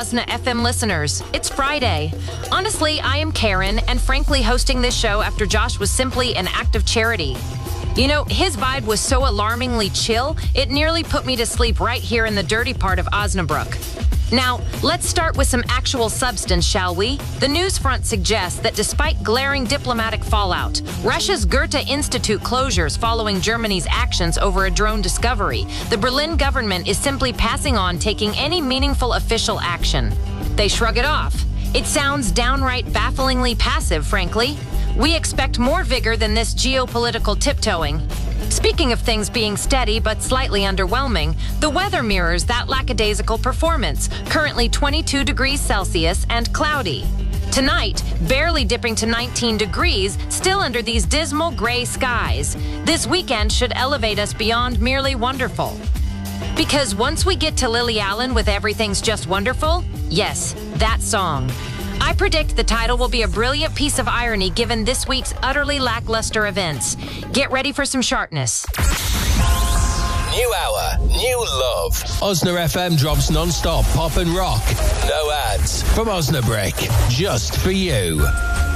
Osna FM listeners. It's Friday. Honestly, I am Karen, and frankly, hosting this show after Josh was simply an act of charity. You know, his vibe was so alarmingly chill, it nearly put me to sleep right here in the dirty part of Osnabrück. Now, let's start with some actual substance, shall we? The news front suggests that despite glaring diplomatic fallout, Russia's Goethe Institute closures following Germany's actions over a drone discovery, the Berlin government is simply passing on taking any meaningful official action. They shrug it off. It sounds downright bafflingly passive, frankly. We expect more vigor than this geopolitical tiptoeing. Speaking of things being steady but slightly underwhelming, the weather mirrors that lackadaisical performance, currently 22 degrees Celsius and cloudy. Tonight, barely dipping to 19 degrees, still under these dismal gray skies. This weekend should elevate us beyond merely wonderful. Because once we get to Lily Allen with Everything's Just Wonderful, yes, that song. I predict the title will be a brilliant piece of irony given this week's utterly lackluster events. Get ready for some sharpness. New hour, new love. Osna FM drops non-stop pop and rock. No ads from Osnabrück, just for you.